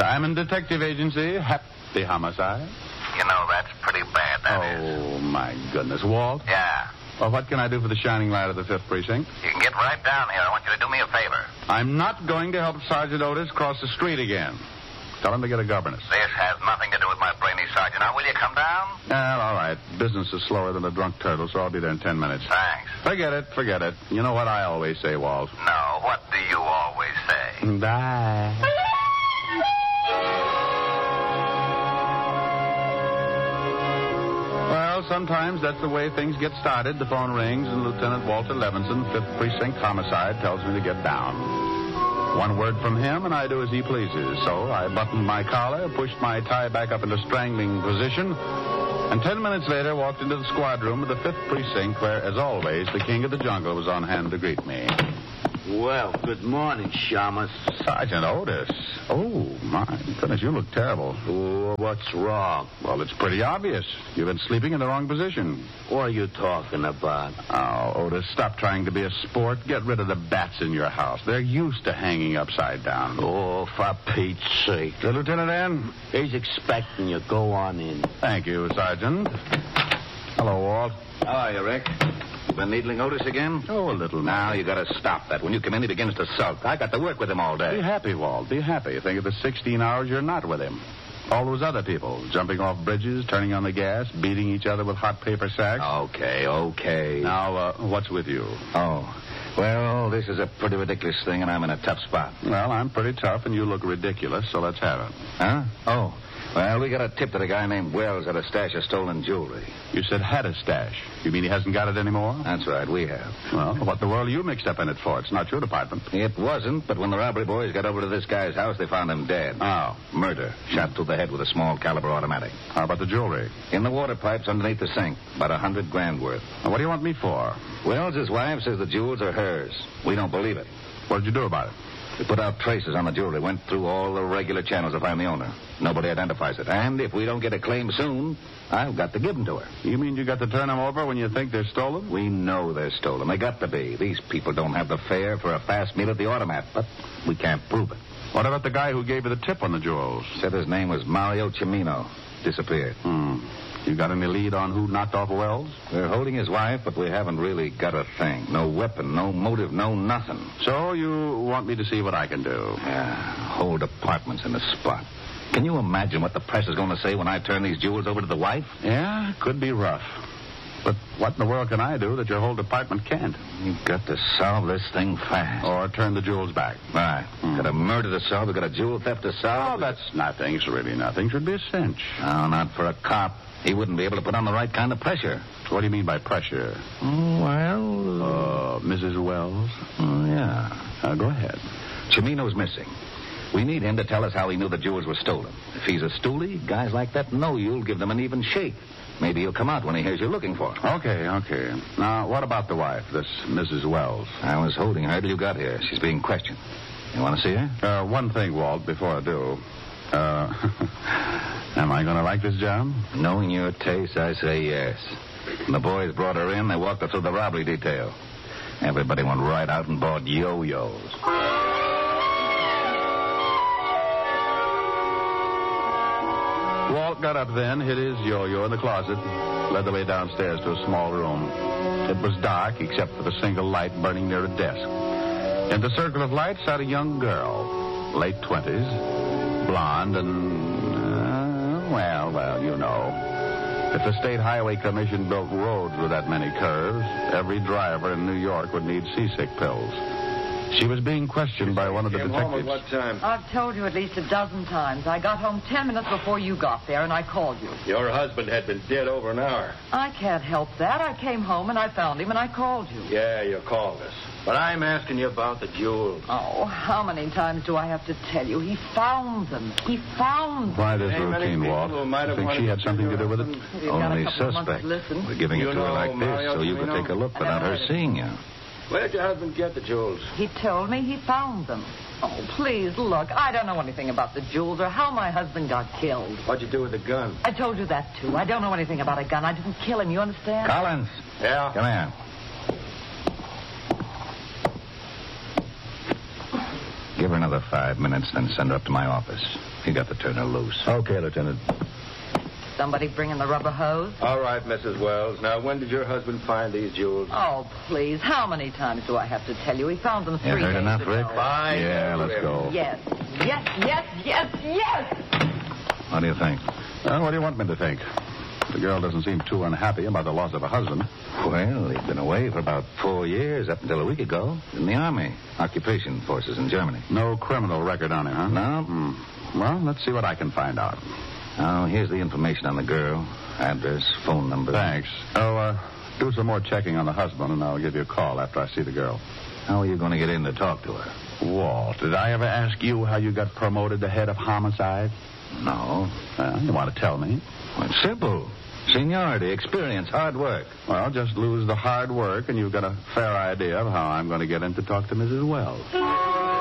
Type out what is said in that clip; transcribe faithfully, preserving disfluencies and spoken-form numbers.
Diamond Detective Agency, Happy Homicide. You know, that's pretty bad, that oh, is. Oh, my goodness. Walt? Yeah. Well, what can I do for the shining light of the fifth Precinct? You can get right down here. I want you to do me a favor. I'm not going to help Sergeant Otis cross the street again. Tell him to get a governess. This has nothing to do with my brainy sergeant. Now, will you come down? Well, all right. Business is slower than a drunk turtle, so I'll be there in ten minutes. Thanks. Forget it, forget it. You know what I always say, Walt? No, what do you always say? Bye. Well, sometimes that's the way things get started. The phone rings, and Lieutenant Walter Levinson, fifth Precinct Homicide, tells me to get down. One word from him, and I do as he pleases. So I buttoned my collar, pushed my tie back up into strangling position, and ten minutes later walked into the squad room of the fifth Precinct, where, as always, the king of the jungle was on hand to greet me. Well, good morning, Shamus. Sergeant Otis. Oh, my goodness, you look terrible. Oh, what's wrong? Well, it's pretty obvious. You've been sleeping in the wrong position. What are you talking about? Oh, Otis, stop trying to be a sport. Get rid of the bats in your house. They're used to hanging upside down. Oh, for Pete's sake. The lieutenant in? He's expecting you. Go on in. Thank you, Sergeant. Hello, Walt. How are you, Rick? You been needling Otis again? Oh, a little. Now, you got to stop that. When you come in, he begins to sulk. I got to work with him all day. Be happy, Walt. Be happy. Think of the sixteen hours you're not with him. All those other people, jumping off bridges, turning on the gas, beating each other with hot paper sacks. Okay, okay. Now, uh, what's with you? Oh, well, this is a pretty ridiculous thing, and I'm in a tough spot. Well, I'm pretty tough, and you look ridiculous, so let's have it. Huh? Oh, well, we got a tip that a guy named Wells had a stash of stolen jewelry. You said had a stash. You mean he hasn't got it anymore? That's right, we have. Well, what the world are you mixed up in it for? It's not your department. It wasn't, but when the robbery boys got over to this guy's house, they found him dead. Oh. Murder. Shot through the head with a small caliber automatic. How about the jewelry? In the water pipes underneath the sink. About a hundred grand worth. Now, what do you want me for? Wells, his wife, says the jewels are hers. We don't believe it. What did you do about it? We put out traces on the jewelry, went through all the regular channels to find the owner. Nobody identifies it. And if we don't get a claim soon, I've got to give them to her. You mean you got to turn them over when you think they're stolen? We know they're stolen. They got to be. These people don't have the fare for a fast meal at the automat, but we can't prove it. What about the guy who gave you the tip on the jewels? Said his name was Mario Cimino. Disappeared. Hmm. You got any lead on who knocked off Wells? We're holding his wife, but we haven't really got a thing. No weapon, no motive, no nothing. So you want me to see what I can do? Yeah, whole department's in the spot. Can you imagine what the press is going to say when I turn these jewels over to the wife? Yeah, could be rough. But what in the world can I do that your whole department can't? You've got to solve this thing fast. Or turn the jewels back. Right. Hmm. Got a murder to solve. We've got a jewel theft to solve. Oh, that's nothing. It's really nothing. Should be a cinch. No, not for a cop. He wouldn't be able to put on the right kind of pressure. What do you mean by pressure? Oh, well... Uh, Missus Wells? Oh, yeah. Uh, go ahead. Cimino's missing. We need him to tell us how he knew the jewels were stolen. If he's a stoolie, guys like that know you'll give them an even shake. Maybe he'll come out when he hears you're looking for him. Okay, okay. Now, what about the wife, this Missus Wells? I was holding her till you got here. She's being questioned. You want to see her? Uh, one thing, Walt, before I do. Uh, am I going to like this job? Knowing your taste, I say yes. When the boys brought her in, they walked her through the robbery detail. Everybody went right out and bought yo-yos. Walt got up then, hid his yo-yo in the closet, led the way downstairs to a small room. It was dark, except for the single light burning near a desk. In the circle of light sat a young girl, late twenties, blonde and, uh, well, well, you know. If the State Highway Commission built roads with that many curves, every driver in New York would need seasick pills. She was being questioned by one of the Came detectives. home at what time? I've told you at least a dozen times. I got home ten minutes before you got there, and I called you. Your husband had been dead over an hour. I can't help that. I came home, and I found him, and I called you. Yeah, you called us. But I'm asking you about the jewels. Oh, how many times do I have to tell you? He found them. He found them. Why this Ain't many routine, people Walt? who might have Think wanted she had to something to do with it? You've got a Only couple of months suspect. to listen. We're giving it You to her know like Mario this so you can Cimino? take a look without her seeing you. Where'd your husband get the jewels? He told me he found them. Oh, please, look. I don't know anything about the jewels or how my husband got killed. What'd you do with the gun? I told you that, too. I don't know anything about a gun. I didn't kill him. You understand? Collins. Yeah? Come here. Give her another five minutes, then send her up to my office. You got to turn her loose. Okay, Lieutenant. Somebody bringing the rubber hose? All right, Missus Wells. Now, when did your husband find these jewels? Oh, please. How many times do I have to tell you? He found them three You heard days enough, ago. Rick? Fine. Yeah, let's go. Yes, yes, yes, yes, yes! What do you think? Well, what do you want me to think? The girl doesn't seem too unhappy about the loss of a husband. Well, he'd been away for about four years, up until a week ago, in the Army. Occupation forces in Germany. No criminal record on him, huh? No. Hmm. Well, let's see what I can find out. Oh, here's the information on the girl. Address, phone number. Thanks. Oh, uh, do some more checking on the husband, and I'll give you a call after I see the girl. How are you going to get in to talk to her? Walt, did I ever ask you how you got promoted to head of homicide? No. Well, you want to tell me? Well, it's simple. Seniority, experience, hard work. Well, just lose the hard work, and you've got a fair idea of how I'm going to get in to talk to Missus Wells.